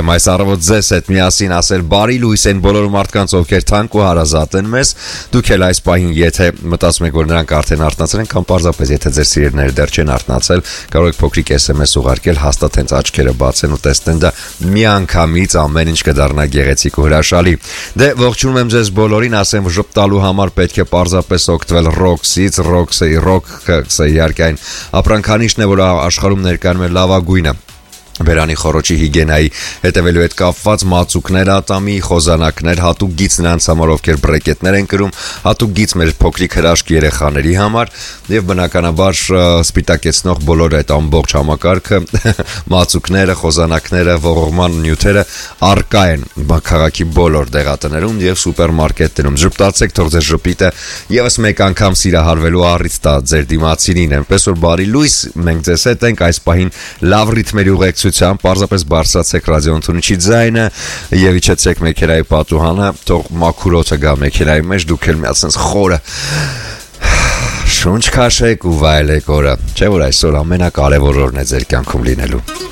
եմ այս առավոտ ձեզ հետ միասին ասել բարի լույս են բոլոր մարդկանց, ովքեր թանկ ու հարազատ են մեզ։ Դուք էլ այս պահին եթե մտածում եք, որ նրանք արդեն արթնացել են, կամ պարզապես եթե ձեր սիրելիները դեռ չեն արթնացել, կարող եք փոքրիկ SMS ուղարկել, հաստատ հենց աչքերը բացեն ու տեսնեն դա միանգամից ամեն ինչ կդառնա գեղեցիկ ու հրաշալի։ Դե ողջունում եմ ձեզ բոլորին, ասեմ ժպտալու համար պետք է պարզապես օգտվել Roxy-ից, Roxy իհարկե այն ապրանքանիշն է, որ աշխարհում ներկայանում է լավագույնը Բերանի խորոչի հիգիենայի հետևելու հետ կապված մածուկներ ատամի, խոզանակներ, հատուկ գիծ նրանց համար, ովքեր բրեկետներ են կրում, հատուկ գիծ մեր փոքրիկ հրաշք երեխաների համար եւ բնականաբար սպիտակեցնող բոլոր այդ ամբողջ համակարգը մածուկները, խոզանակները, ողողման նյութերը արկա են քաղաքի բոլոր դեղատներում եւ սուպերմարկետներում։ Ժպտացեք, թող ձեր ժպիտը եւս մեկ անգամ սիրահարվելու առիթ տա ձեր դիմացինին, այնպես որ բարի լույս մենք ձեզ հետ ենք այս պահին լավ ռիթմերի ուղեկցությամբ, պարզապես բարձրացեք ռադիոընթունիչի ձայնը եւ իջեցեք մեքենայի պատուհանը, թող մաքուր գա մեքենայի մեջ, դուք էլ միացնես խորը շունչ քաշեք ու վայելեք օրը, չէ՞ որ այսօր ամենակարևոր օրն է ձեր կյանքում լինելու։